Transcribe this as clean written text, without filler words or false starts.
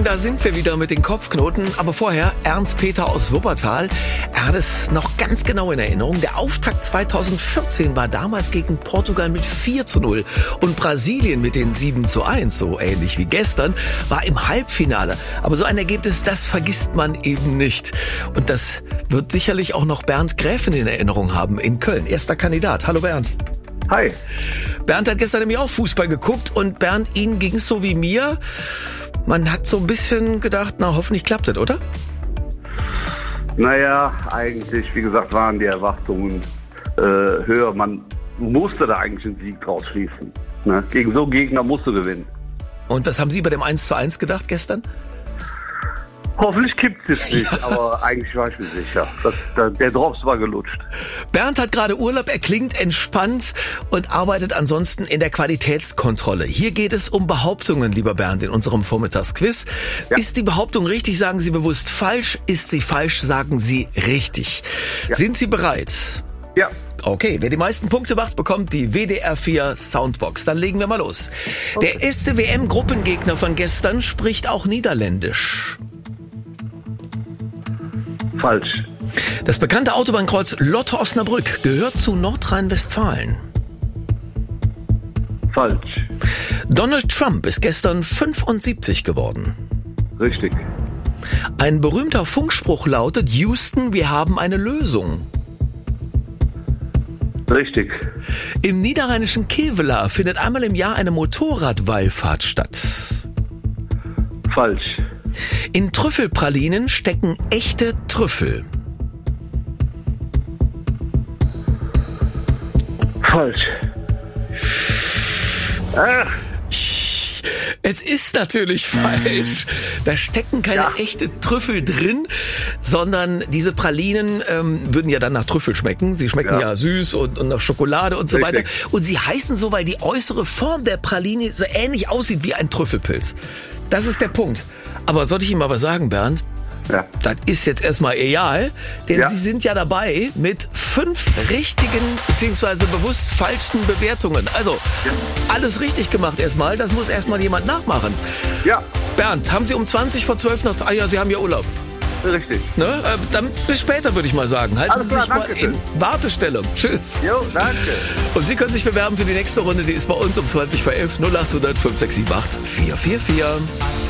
da sind wir wieder mit den Kopfknoten. Aber vorher Ernst-Peter aus Wuppertal. Er hat es noch ganz genau in Erinnerung. Der Auftakt 2014 war damals gegen Portugal mit 4:0. Und Brasilien mit den 7:1, so ähnlich wie gestern, war im Halbfinale. Aber so ein Ergebnis, das vergisst man eben nicht. Und das wird sicherlich auch noch Bernd Gräfen in Erinnerung haben in Köln. Erster Kandidat. Hallo Bernd. Hi. Bernd hat gestern nämlich auch Fußball geguckt und Bernd, Ihnen ging es so wie mir. Man hat so ein bisschen gedacht, na hoffentlich klappt das, oder? Naja, eigentlich, wie gesagt, waren die Erwartungen höher. Man musste da eigentlich einen Sieg draus schließen. Ne? Gegen so einen Gegner musst du gewinnen. Und was haben Sie bei dem 1:1 gedacht gestern? Hoffentlich kippt es nicht, ja. Aber eigentlich war ich mir sicher. Der Drops war gelutscht. Bernd hat gerade Urlaub, er klingt entspannt und arbeitet ansonsten in der Qualitätskontrolle. Hier geht es um Behauptungen, lieber Bernd, in unserem Vormittagsquiz. Ja. Ist die Behauptung richtig, sagen Sie bewusst falsch. Ist sie falsch, sagen Sie richtig. Ja. Sind Sie bereit? Ja. Okay, wer die meisten Punkte macht, bekommt die WDR 4 Soundbox. Dann legen wir mal los. Okay. Der erste WM-Gruppengegner von gestern spricht auch Niederländisch. Falsch. Das bekannte Autobahnkreuz Lotte-Osnabrück gehört zu Nordrhein-Westfalen. Falsch. Donald Trump ist gestern 75 geworden. Richtig. Ein berühmter Funkspruch lautet: Houston, wir haben eine Lösung. Richtig. Im niederrheinischen Kevelaer findet einmal im Jahr eine Motorradwallfahrt statt. Falsch. In Trüffelpralinen stecken echte Trüffel. Falsch. Es ist natürlich falsch. Da stecken keine echte Trüffel drin, sondern diese Pralinen würden ja dann nach Trüffel schmecken. Sie schmecken ja süß und nach Schokolade und so weiter. Und sie heißen so, weil die äußere Form der Praline so ähnlich aussieht wie ein Trüffelpilz. Das ist der Punkt. Aber sollte ich Ihnen mal was sagen, Bernd? Ja. Das ist jetzt erstmal egal, denn Sie sind ja dabei mit 5 richtigen bzw. bewusst falschen Bewertungen. Also, alles richtig gemacht erstmal, das muss erstmal jemand nachmachen. Ja. Bernd, haben Sie um 11:20 noch... Ah ja, Sie haben ja Urlaub. Richtig. Ne? Dann bis später, würde ich mal sagen. Halten Sie sich mal in Wartestellung. Tschüss. Jo, danke. Und Sie können sich bewerben für die nächste Runde, die ist bei uns um 11:20 0800 5678 444.